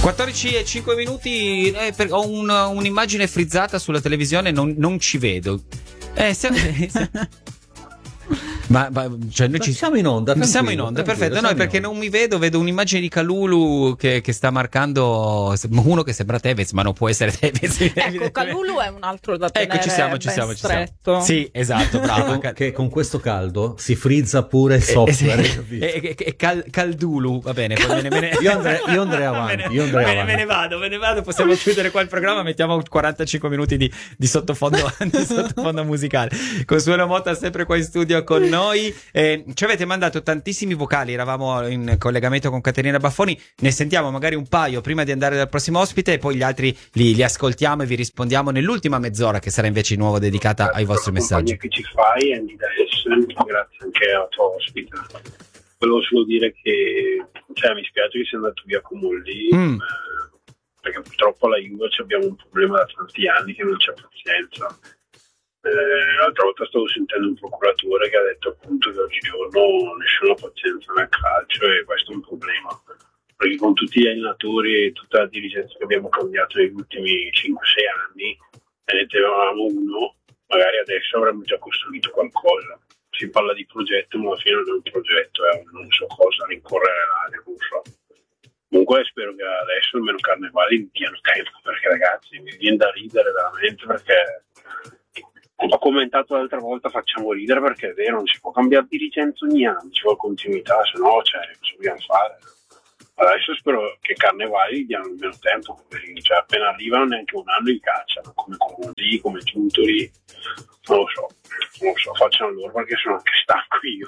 14 e 5 minuti, ho un'immagine frizzata sulla televisione, non ci vedo. Cioè noi siamo in onda. Siamo in onda, perfetto. Noi perché non mi vedo un'immagine di Kalulu che sta marcando uno che sembra Tevez, ma non può essere Tevez. Ecco, Kalulu è un altro da tenere. Ecco, ci siamo. Sì, esatto, bravo. Che con questo caldo si frizza pure il software. Caldulu, va bene. Io andrei avanti. Me ne vado. Possiamo chiudere qua il programma. Mettiamo 45 minuti di sottofondo, musicale. Consuelo Motta sempre qua in studio con noi. Ci avete mandato tantissimi vocali, eravamo in collegamento con Caterina Baffoni, ne sentiamo magari un paio prima di andare dal prossimo ospite e poi gli altri li ascoltiamo e vi rispondiamo nell'ultima mezz'ora, che sarà invece di nuovo dedicata ai vostri messaggi. Che ci fai, Andy Dyson, grazie anche alla tua ospite. Volevo solo dire che mi spiace che sia andato via Comolli, perché purtroppo alla Juve abbiamo un problema da tanti anni, che non c'è pazienza. L'altra volta stavo sentendo un procuratore che ha detto appunto che oggigiorno nessuno ha pazienza nel calcio, e questo è un problema, perché con tutti gli allenatori e tutta la dirigenza che abbiamo cambiato negli ultimi 5-6 anni, ne avevamo uno, magari adesso avremmo già costruito qualcosa. Si parla di progetto, ma alla fine non è un progetto, è non so cosa, rincorrere l'aria, non so. Comunque spero che adesso almeno Carnevali diano tempo, perché ragazzi mi viene da ridere veramente, perché ho commentato l'altra volta, facciamo ridere perché è vero, non si può cambiare dirigenza ogni anno, ci vuole continuità, se no cosa dobbiamo fare? Adesso spero che Carnevali diano almeno tempo, cioè appena arrivano neanche un anno li cacciano, come Comolli, come Giuntoli, non lo so, facciano loro, perché sono anche stanco io,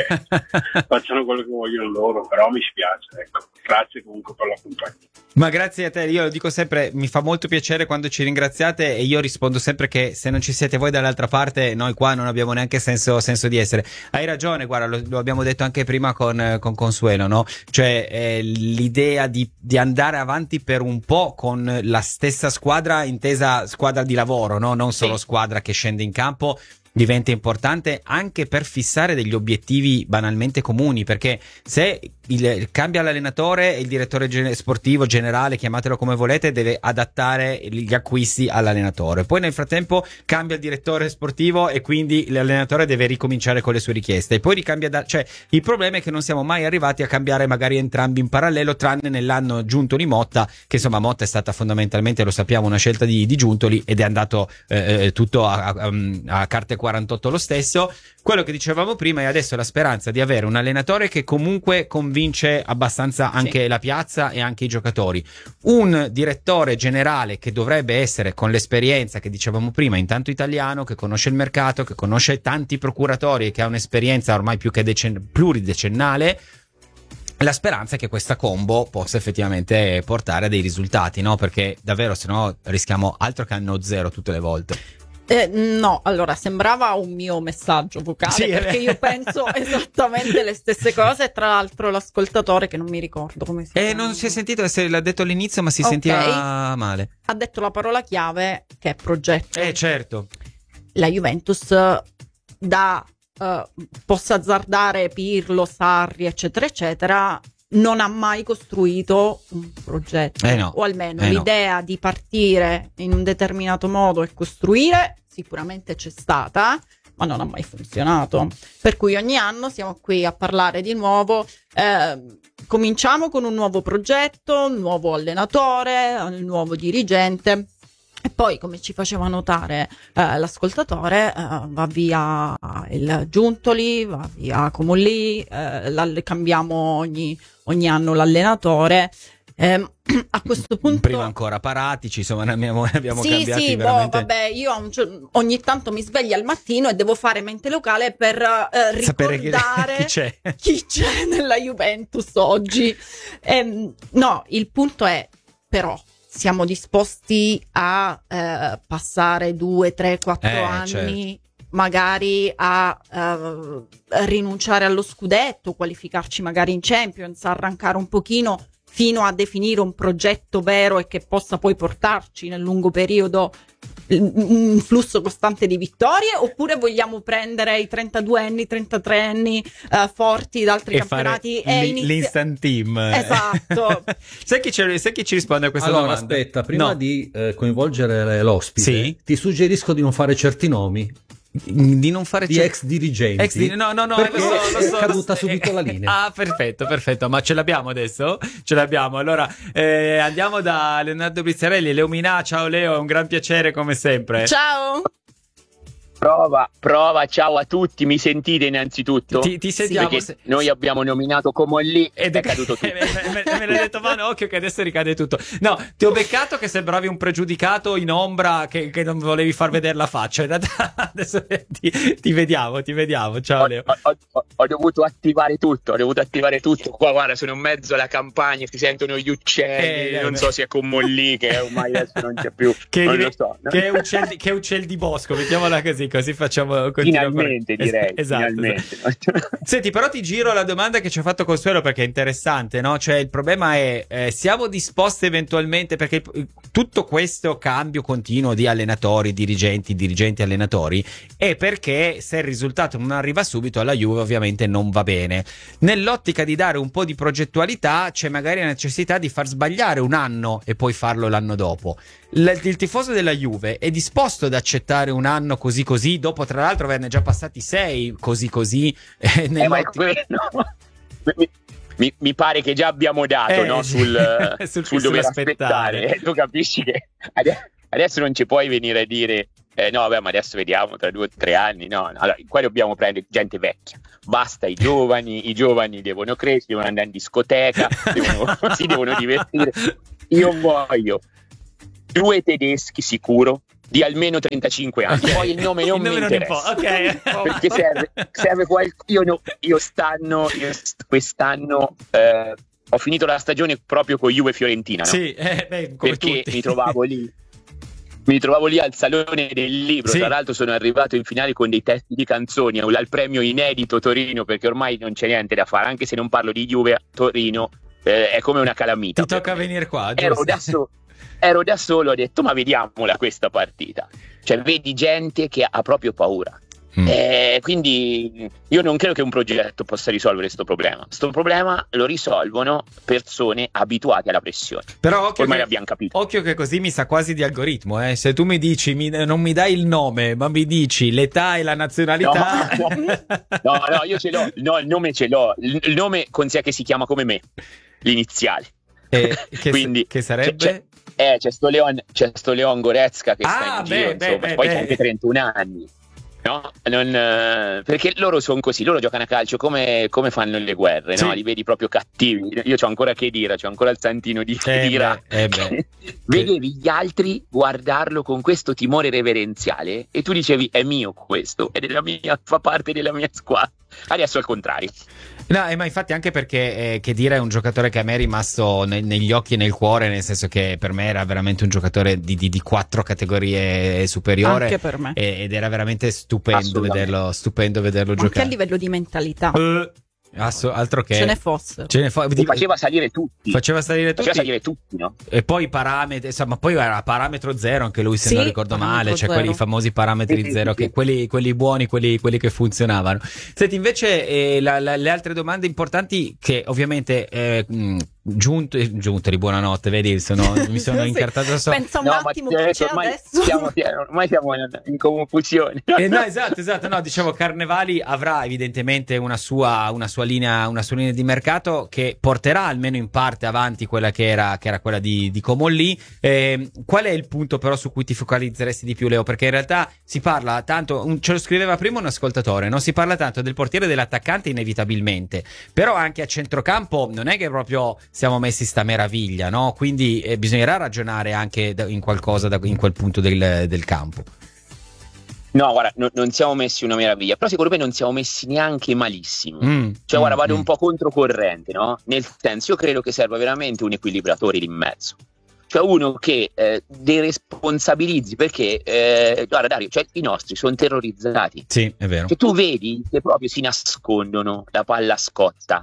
perché facciano quello che vogliono loro, però mi spiace, ecco. Grazie comunque per la compagnia. Ma grazie a te, io lo dico sempre, mi fa molto piacere quando ci ringraziate, e io rispondo sempre che se non ci siete voi dall'altra parte, noi qua non abbiamo neanche senso di essere. Hai ragione, guarda, lo abbiamo detto anche prima con Consuelo, no? Cioè l'idea di andare avanti per un po' con la stessa squadra, intesa squadra di lavoro, no? Non solo squadra che scende in campo, diventa importante anche per fissare degli obiettivi banalmente comuni, perché se cambia l'allenatore e il direttore sportivo generale, chiamatelo come volete, deve adattare gli acquisti all'allenatore, poi nel frattempo cambia il direttore sportivo e quindi l'allenatore deve ricominciare con le sue richieste, e poi ricambia cioè il problema è che non siamo mai arrivati a cambiare magari entrambi in parallelo, tranne nell'anno Giuntoli Motta, che insomma Motta è stata fondamentalmente, lo sappiamo, una scelta di Giuntoli, ed è andato tutto a carte 48 lo stesso. Quello che dicevamo prima è adesso la speranza di avere un allenatore che comunque convince abbastanza anche la piazza e anche i giocatori, un direttore generale che dovrebbe essere, con l'esperienza che dicevamo prima, intanto italiano, che conosce il mercato, che conosce tanti procuratori e che ha un'esperienza ormai più che pluridecennale. La speranza è che questa combo possa effettivamente portare a dei risultati, no? Perché davvero, se no rischiamo altro che anno zero tutte le volte. No, allora sembrava un mio messaggio vocale, perché io penso esattamente le stesse cose. Tra l'altro l'ascoltatore, che non mi ricordo come si chiama, non si è sentito, se l'ha detto all'inizio, ma si sentiva male, ha detto la parola chiave, che è progetto. Certo, la Juventus possa azzardare Pirlo, Sarri, eccetera eccetera, non ha mai costruito un progetto, o almeno l'idea di partire in un determinato modo e costruire sicuramente c'è stata, ma non ha mai funzionato, per cui ogni anno siamo qui a parlare di nuovo. Cominciamo con un nuovo progetto, un nuovo allenatore, un nuovo dirigente, e poi, come ci faceva notare l'ascoltatore, va via il Giuntoli, va via Comolli, cambiamo ogni anno l'allenatore. A questo punto, prima ancora Paratici, insomma, ne abbiamo cambiati veramente. Vabbè, io ogni tanto mi sveglio al mattino e devo fare mente locale per ricordare chi c'è nella Juventus oggi. No, il punto è, però, siamo disposti a passare 2, 3, 4 anni, magari a rinunciare allo scudetto, qualificarci magari in Champions, arrancare un pochino fino a definire un progetto vero e che possa poi portarci nel lungo periodo un flusso costante di vittorie, oppure vogliamo prendere i 32enni, 33enni forti da altri campionati e l'instant team? Esatto. Sai chi ci risponde a questa domanda? Aspetta, prima di coinvolgere l'ospite, ti suggerisco di non fare certi nomi. Di non fare di ex dirigenti. No, perché lo so, è caduta subito la linea. Ah, perfetto, ma ce l'abbiamo adesso? Ce l'abbiamo. Allora andiamo da Leonardo Brizzarelli. Leomina, ciao Leo, è un gran piacere come sempre. Ciao. Prova, ciao a tutti, mi sentite innanzitutto? Ti sentiamo. Perché noi abbiamo nominato Comolli ed è caduto tutto. Me l'hai detto, ma occhio che adesso ricade tutto. No, ti ho beccato che sembravi un pregiudicato in ombra che non volevi far vedere la faccia. In realtà adesso ti vediamo. Ciao Leo. Ho dovuto attivare tutto. Qua guarda, sono in mezzo alla campagna, si sentono gli uccelli, non so se è Comolli che ormai adesso non c'è più. Non lo so, no? Che è uccel di bosco, mettiamola così facciamo. Finalmente direi. Esatto. Senti, però ti giro la domanda che ci ha fatto Consuelo perché è interessante, no? Cioè il problema è siamo disposti eventualmente, perché tutto questo cambio continuo di allenatori, dirigenti, allenatori, è perché se il risultato non arriva subito alla Juve ovviamente non va bene. Nell'ottica di dare un po' di progettualità c'è magari la necessità di far sbagliare un anno e poi farlo l'anno dopo. Il tifoso della Juve è disposto ad accettare un anno così dopo tra l'altro averne già passati 6 così mi pare che già abbiamo dato no? sul dover aspettare. Tu capisci che adesso non ci puoi venire a dire no vabbè, ma adesso vediamo tra 2 o 3 anni. No, allora qua dobbiamo prendere gente vecchia, basta i giovani devono crescere, devono andare in discoteca, si devono divertire. Io voglio 2 tedeschi sicuro di almeno 35 anni. Poi il nome non mi interessa. Perché serve qualcuno. Io quest'anno ho finito la stagione proprio con Juve Fiorentina, no? Sì, come perché tutti. mi trovavo lì al Salone del Libro. Sì. Tra l'altro sono arrivato in finale con dei testi di canzoni al premio inedito Torino, perché ormai non c'è niente da fare, anche se non parlo di Juve a Torino è come una calamita. Ti tocca venire qua. Ero da solo, ho detto ma vediamola questa partita. Cioè vedi gente che ha proprio paura. Quindi io non credo che un progetto possa risolvere questo problema. Questo problema lo risolvono persone abituate alla pressione. Però ormai l'abbiamo capito. Occhio che così mi sa quasi di algoritmo. Se tu mi dici non mi dai il nome, ma mi dici l'età e la nazionalità. No, io ce l'ho. No, il nome ce l'ho. Il nome considera che si chiama come me, l'iniziale. Quindi che sarebbe? C'è sto Leon Goretzka che sta in giro, insomma. Poi c'è anche 31 anni. No? Perché loro sono così, loro giocano a calcio come fanno le guerre, no? Li vedi proprio cattivi. Io c'ho ancora Khedira, c'ho ancora il santino di Khedira. Vedevi gli altri guardarlo con questo timore reverenziale e tu dicevi è mio questo, fa parte della mia squadra. Adesso al contrario. No, ma infatti anche perché Khedira è un giocatore che a me è rimasto negli occhi e nel cuore, nel senso che per me era veramente un giocatore di 4 categorie superiore. Anche per me. Ed era veramente stupendo vederlo giocare. Anche a livello di mentalità. Altro che ce ne fosse. Faceva salire tutti. Faceva salire tutti, no? E poi i parametri, insomma, poi era parametro zero anche lui, se non ricordo male, cioè quei famosi parametri zero, che quelli buoni, quelli che funzionavano. Senti, invece le altre domande importanti che ovviamente Giuntoli, buonanotte, vedi, mi sono incartato pensa un attimo che c'è adesso. Ormai siamo in confusione. No, esatto, no, dicevo, Carnevali avrà evidentemente una sua linea di mercato che porterà almeno in parte avanti quella che era quella di Comolli. Qual è il punto però su cui ti focalizzeresti di più, Leo? Perché in realtà si parla tanto, ce lo scriveva prima un ascoltatore, no? Si parla tanto del portiere e dell'attaccante inevitabilmente, però anche a centrocampo non è che proprio siamo messi sta meraviglia, no? Quindi bisognerà ragionare anche in qualcosa in quel punto del campo. No, guarda, non siamo messi una meraviglia, però secondo me non siamo messi neanche malissimo. Guarda, vado un po' controcorrente, no? Nel senso, io credo che serva veramente un equilibratore lì in mezzo. Cioè uno che deresponsabilizzi, perché guarda Dario, cioè i nostri sono terrorizzati. Sì, è vero. Cioè, tu vedi che proprio si nascondono, la palla scotta.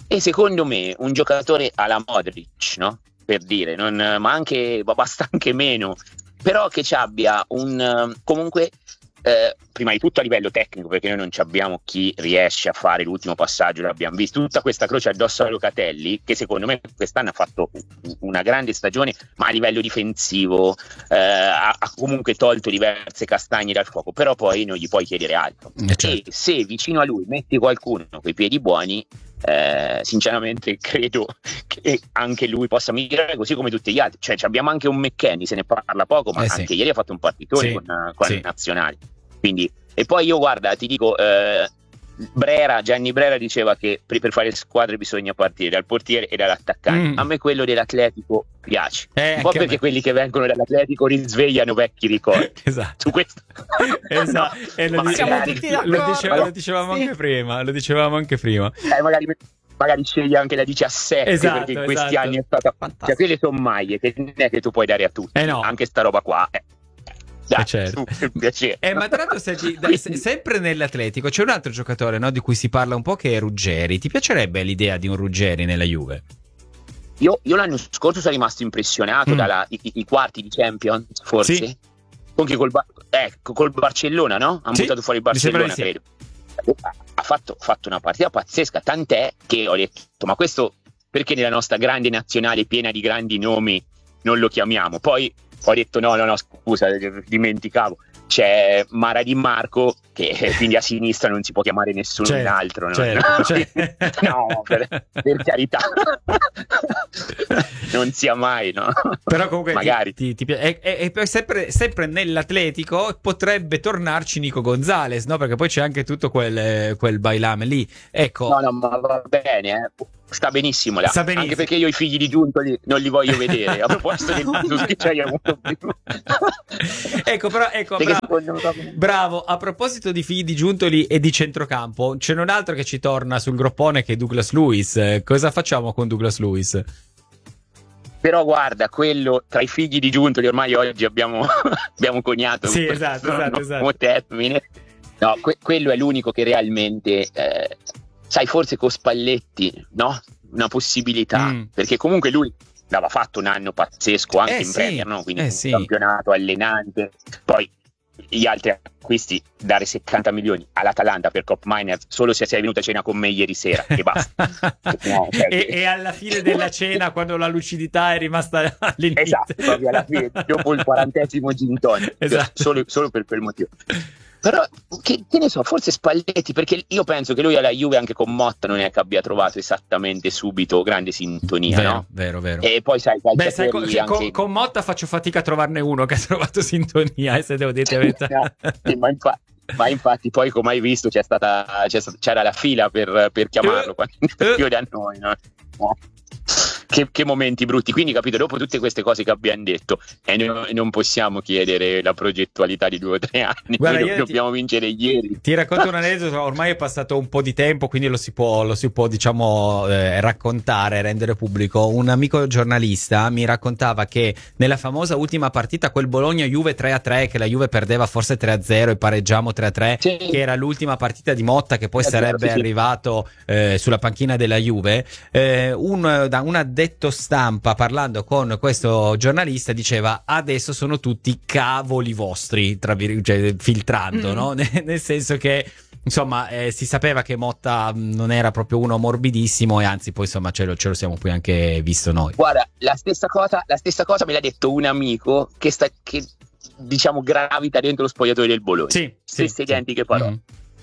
E secondo me un giocatore alla Modric, no? Per dire, ma anche basta anche meno, però che ci abbia comunque prima di tutto a livello tecnico, perché noi non ci abbiamo chi riesce a fare l'ultimo passaggio, l'abbiamo visto, tutta questa croce addosso a Locatelli, che secondo me quest'anno ha fatto una grande stagione, ma a livello difensivo ha comunque tolto diverse castagne dal fuoco, però poi non gli puoi chiedere altro. Certo. E se vicino a lui metti qualcuno con i piedi buoni, sinceramente credo che anche lui possa migliorare, così come tutti gli altri. Cioè abbiamo anche un McKennie, se ne parla poco, ma anche ieri ha fatto un partitone con i nazionali. Quindi, e poi io guarda, ti dico, Gianni Brera diceva che per fare squadre bisogna partire dal portiere e dall'attaccante. A me quello dell'Atletico piace, un po' perché quelli che vengono dall'Atletico risvegliano vecchi ricordi. Esatto. Su questo esatto. E lo dicevamo anche prima. Magari scegli anche la 17, perché in questi anni è stata fantastica. Cioè, quelle sono maglie che non è che tu puoi dare a tutti, no. Anche sta roba qua dai, certo. piacere. Ma tra l'altro sempre nell'Atletico c'è un altro giocatore, no, di cui si parla un po', che è Ruggeri. Ti piacerebbe l'idea di un Ruggeri nella Juve? Io l'anno scorso sono rimasto impressionato dai quarti di Champions, forse, sì. Anche col Barcellona, no? Ha buttato fuori il Barcellona, credo. Ha fatto una partita pazzesca, tant'è che ho detto, ma questo perché nella nostra grande nazionale piena di grandi nomi non lo chiamiamo? Poi ho detto no, scusa, dimenticavo, c'è Mara Di Marco, che quindi a sinistra non si può chiamare nessuno altro, no? No, per carità, non sia mai, no? Però comunque magari e sempre nell'Atletico potrebbe tornarci Nico Gonzalez, no? Perché poi c'è anche tutto quel bailame lì, ecco. No, ma va bene, sta benissimo là, anche perché io i figli di Giuntoli non li voglio vedere, a proposito del fatto che c'hai avuto prima. Ecco, bravo, a proposito di figli di Giuntoli e di centrocampo, c'è un altro che ci torna sul groppone, che è Douglas Luiz. Cosa facciamo con Douglas Luiz? Però guarda, quello tra i figli di Giuntoli ormai oggi abbiamo coniato. Sì, esatto. Termine. No, quello è l'unico che realmente sai, forse con Spalletti, no? Una possibilità, perché comunque lui aveva fatto un anno pazzesco anche in Premier, no? Quindi un campionato allenante, poi gli altri acquisti, dare 70 milioni all'Atalanta per Cop Miners solo se sei venuta a cena con me ieri sera e basta. No, e alla fine della cena, quando la lucidità è rimasta all'inizio, esatto, proprio alla fine, dopo il 40° gin tonic, esatto. solo per quel motivo. Però che ne so, forse Spalletti, perché io penso che lui alla Juve anche con Motta non è che abbia trovato esattamente subito grande sintonia, no? Vero. E poi sai anche... con Motta faccio fatica a trovarne uno che ha trovato sintonia, se devo dire la verità. Sì, ma infatti poi, come hai visto, c'era la fila per chiamarlo più da noi, no? Che momenti brutti. Quindi, capito, dopo tutte queste cose che abbiamo detto, non possiamo chiedere la progettualità di 2 o 3 anni. Guarda, dobbiamo vincere ieri. Ti racconto un aneddoto. Ormai è passato un po' di tempo, quindi lo si può diciamo raccontare, rendere pubblico. Un amico giornalista mi raccontava che nella famosa ultima partita, quel Bologna-Juve 3-3, che la Juve perdeva forse 3-0 e pareggiamo 3-3, sì, che era l'ultima partita di Motta, che poi sarebbe arrivato sulla panchina della Juve, un addetto stampa, parlando con questo giornalista, diceva: adesso sono tutti cavoli vostri, cioè, filtrando, no? Nel senso che insomma si sapeva che Motta non era proprio uno morbidissimo, e anzi poi insomma ce lo siamo poi anche visto noi. Guarda, la stessa cosa me l'ha detto un amico che diciamo gravita dentro lo spogliatoio del Bologna. Stesse identiche parole.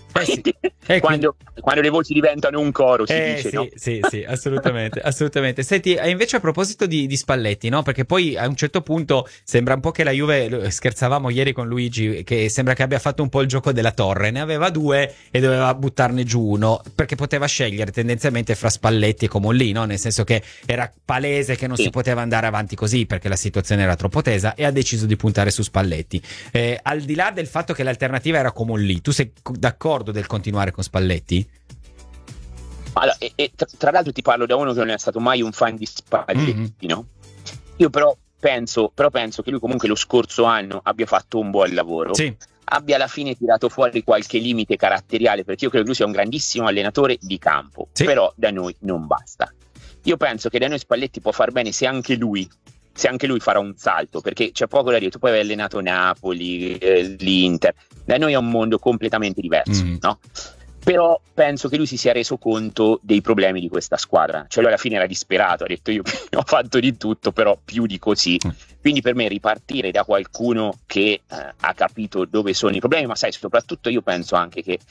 Quando le voci diventano un coro, si dice, sì, no? Sì, assolutamente. Senti, invece a proposito di Spalletti, no? Perché poi a un certo punto sembra un po' che la Juve, scherzavamo ieri con Luigi, che sembra che abbia fatto un po' il gioco della torre, ne aveva 2 e doveva buttarne giù uno, perché poteva scegliere tendenzialmente fra Spalletti e Comolli, no? Nel senso che era palese che non si poteva andare avanti così, perché la situazione era troppo tesa, e ha deciso di puntare su Spalletti. Al di là del fatto che l'alternativa era Comolli, tu sei d'accordo del continuare con Spalletti? Allora, tra l'altro ti parlo da uno che non è stato mai un fan di Spalletti, no? Io però penso che lui comunque lo scorso anno abbia fatto un buon lavoro. abbia alla fine tirato fuori qualche limite caratteriale, perché io credo che lui sia un grandissimo allenatore di campo, però da noi non basta. Io penso che da noi Spalletti può far bene se anche lui farà un salto, perché c'è poco da dire. Tu poi hai allenato Napoli, l'Inter, da noi è un mondo completamente diverso, no? Però penso che lui si sia reso conto dei problemi di questa squadra, cioè lui alla fine era disperato, ha detto io ho fatto di tutto, però più di così. Quindi per me ripartire da qualcuno che ha capito dove sono i problemi, ma sai, soprattutto io penso anche che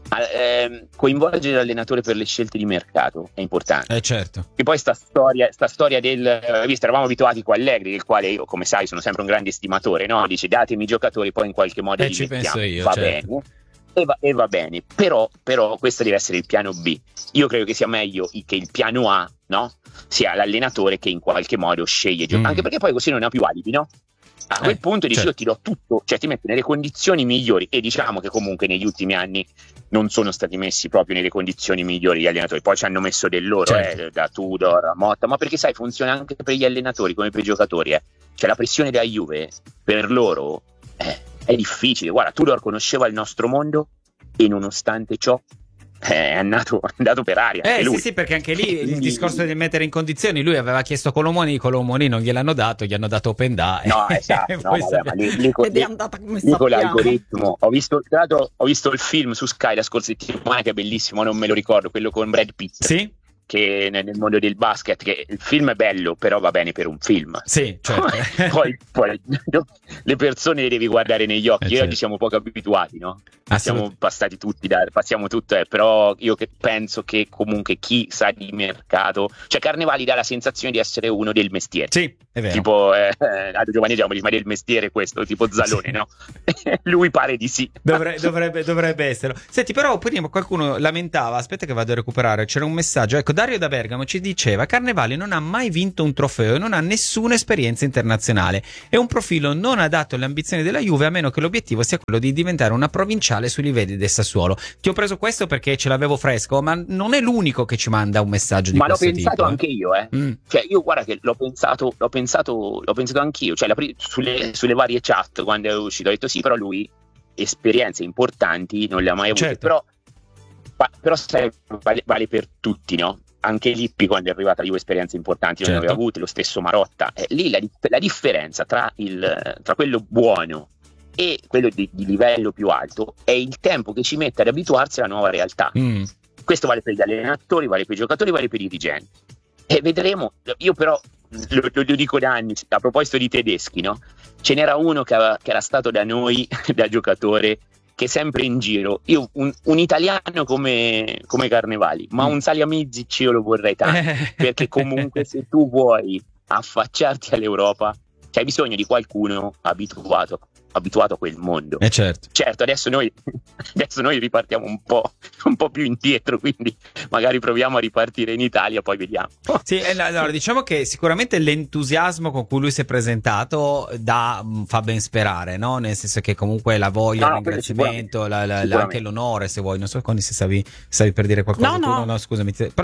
coinvolgere l'allenatore per le scelte di mercato è importante. Certo. E poi sta storia del visto, eravamo abituati con Allegri, del quale io, come sai, sono sempre un grande estimatore, no? Dice datemi i giocatori, poi in qualche modo li ci mettiamo. penso io, va certo. bene. E va bene, però questo deve essere il piano B. Io credo che sia meglio che il piano A, no? Sia l'allenatore che in qualche modo sceglie anche perché poi così non ha più alibi, no? A quel punto dici, io ti do tutto, cioè ti metto nelle condizioni migliori, e diciamo che comunque negli ultimi anni non sono stati messi proprio nelle condizioni migliori gli allenatori, poi ci hanno messo del loro, da Tudor a Motta, ma perché sai, funziona anche per gli allenatori come per i giocatori, cioè la pressione della Juve per loro è difficile. Guarda, Tudor conosceva il nostro mondo e nonostante ciò è andato per aria. Sì, perché anche lì il discorso di mettere in condizioni, lui aveva chiesto Colomoni non gliel'hanno dato, gli hanno dato Openda. No, esatto. Ed è andata come con l'algoritmo. Ho visto il film su Sky la scorsa settimana, che è bellissimo, non me lo ricordo, quello con Brad Pitt. Sì. Che nel mondo del basket, che il film è bello, però va bene per un film. Sì, certo. poi le persone le devi guardare negli occhi. Oggi siamo poco abituati, no? Siamo passati tutti passiamo tutto, però io penso che comunque chi sa di mercato, cioè Carnevali dà la sensazione di essere uno del mestiere. Sì, è vero. Tipo Giovanni Giacomo, ma del mestiere questo, tipo Zalone, no? Lui pare di sì. Dovrebbe esserlo. Senti, però prima qualcuno lamentava, aspetta che vado a recuperare, c'era un messaggio, ecco, Dario da Bergamo ci diceva: Carnevali non ha mai vinto un trofeo e non ha nessuna esperienza internazionale, è un profilo non adatto alle ambizioni della Juve, a meno che l'obiettivo sia quello di diventare una provinciale sui livelli del Sassuolo. Ti ho preso questo perché ce l'avevo fresco, ma non è l'unico che ci manda un messaggio di questo tipo. Ma l'ho pensato anche io, cioè io guarda che l'ho pensato anch'io, cioè sulle varie chat quando è uscito ho detto sì, però lui esperienze importanti non le ha mai avute. Certo. Però sai, vale per tutti, no? Anche Lippi quando è arrivata Juve esperienze importanti non ne aveva avute, lo stesso Marotta. Lì la differenza tra quello buono e quello di livello più alto è il tempo che ci mette ad abituarsi alla nuova realtà. Questo vale per gli allenatori, vale per i giocatori, vale per i dirigenti. E vedremo. Io però lo dico da anni, a proposito di tedeschi, no? Ce n'era uno che era stato da noi da giocatore, che sempre in giro, io un italiano come Carnevali, ma un Salihamidzic io lo vorrei tanto, perché comunque se tu vuoi affacciarti all'Europa c'hai bisogno di qualcuno abituato a quel mondo. Certo, adesso noi ripartiamo un po' più indietro, quindi magari proviamo a ripartire in Italia, poi vediamo. Sì, allora diciamo che sicuramente l'entusiasmo con cui lui si è presentato fa ben sperare, no? Nel senso che comunque la voglia, il ringraziamento, anche l'onore, se vuoi, non so quando stavi per dire qualcosa. No, scusami, però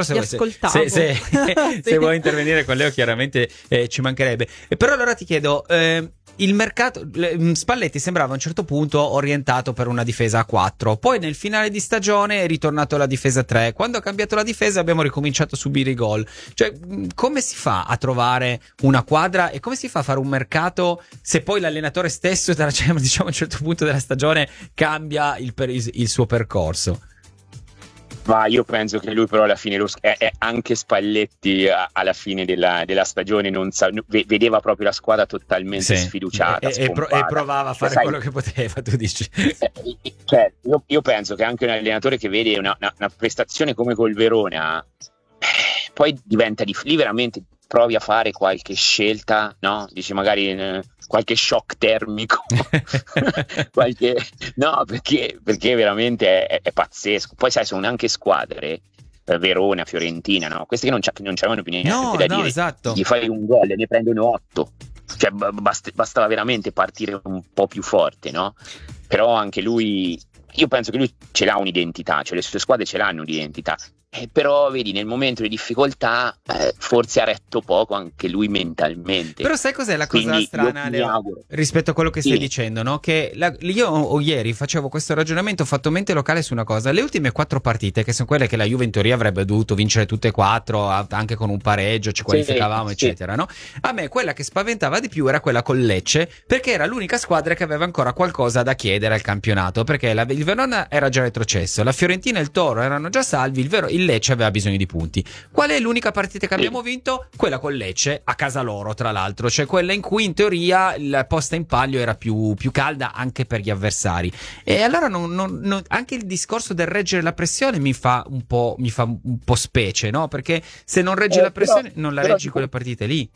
se vuoi intervenire con Leo chiaramente ci mancherebbe. Però allora ti chiedo, il mercato, Spalletti sembrava a un certo punto orientato per una difesa a 4, poi nel finale di stagione è ritornato alla difesa a 3, quando ha cambiato la difesa abbiamo ricominciato a subire i gol. Cioè, come si fa a trovare una quadra e come si fa a fare un mercato se poi l'allenatore stesso, diciamo a un certo punto della stagione, cambia il suo percorso? Ma io penso che lui però alla fine anche Spalletti alla fine della stagione vedeva proprio la squadra totalmente sfiduciata e provava a fare quello che poteva, tu dici. Cioè, io penso che anche un allenatore che vede una prestazione come col Verona poi diventa lì veramente provi a fare qualche scelta, no? Dici magari qualche shock termico perché veramente è pazzesco. Poi sai, sono anche squadre, Verona, Fiorentina, no? Queste che non c'avevano più niente da dire. Esatto. Gli fai un gol e ne prendono 8, cioè bastava veramente partire un po' più forte, no? Però anche lui, io penso che lui ce l'ha un'identità, cioè le sue squadre ce l'hanno un'identità, Però vedi, nel momento di difficoltà forse ha retto poco anche lui mentalmente. Però sai cos'è la cosa strana, Leo, rispetto a quello che stai dicendo, no? Che io ieri facevo questo ragionamento, ho fatto mente locale su una cosa. Le ultime 4 partite, che sono quelle che la Juve in teoria avrebbe dovuto vincere tutte e 4, anche con un pareggio, ci qualificavamo, eccetera, no? A me quella che spaventava di più era quella con Lecce, perché era l'unica squadra che aveva ancora qualcosa da chiedere al campionato, perché il Verona era già retrocesso, la Fiorentina e il Toro erano già salvi, il Lecce aveva bisogno di punti. Qual è l'unica partita che abbiamo vinto? Quella con Lecce, a casa loro tra l'altro, cioè quella in cui in teoria la posta in palio era più calda anche per gli avversari. E allora anche il discorso del reggere la pressione mi fa un po' specie, no? Perché se non reggi la pressione non la reggi quelle partite lì.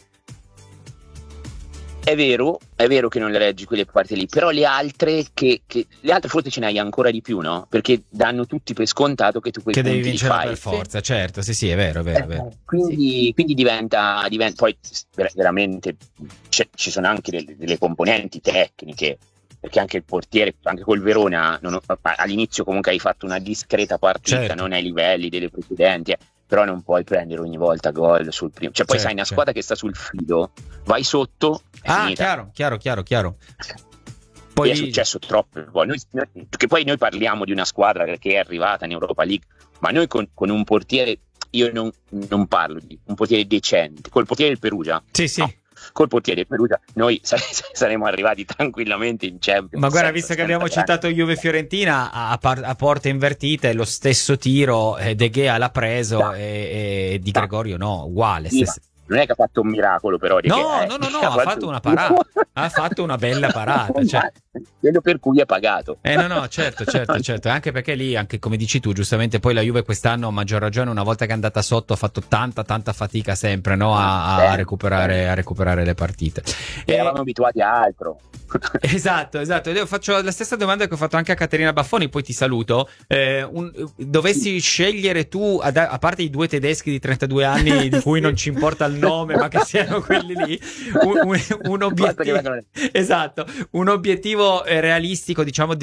È vero che non le reggi quelle partite lì, però le altre le altre forse ce ne hai ancora di più, no? Perché danno tutti per scontato che tu quei punti devi vincere li fai. Per forza, certo, sì, è vero. Quindi diventa poi veramente ci sono anche delle componenti tecniche, perché anche il portiere, anche col Verona all'inizio comunque hai fatto una discreta partita, certo, non ai livelli delle precedenti, però non puoi prendere ogni volta gol sul primo, cioè poi sai una squadra che sta sul filo, vai sotto, chiaro. Poi è successo troppo, che poi noi parliamo di una squadra che è arrivata in Europa League, ma noi con un portiere, io non parlo di un portiere decente, col portiere del Perugia, sì. No, col portiere del Perugia noi saremmo arrivati tranquillamente in Champions. Ma guarda, visto che abbiamo citato Juve Fiorentina, a porte invertite lo stesso tiro De Gea l'ha preso e Di Gregorio no, uguale. Non è che ha fatto un miracolo, però. No, ha fatto una parata. Ha fatto una bella parata. Cioè. Quello per cui è pagato. No, certo. Anche perché lì, anche come dici tu, giustamente, poi la Juve quest'anno, a maggior ragione, una volta che è andata sotto, ha fatto tanta fatica sempre, no? A recuperare le partite. Eravamo abituati a altro. Esatto. Io faccio la stessa domanda che ho fatto anche a Caterina Baffoni, poi ti saluto. Dovessi scegliere tu, a parte i 2 tedeschi di 32 anni di cui non ci importa il nome, ma che siano quelli lì, un obiettivo, esatto, un obiettivo realistico, diciamo,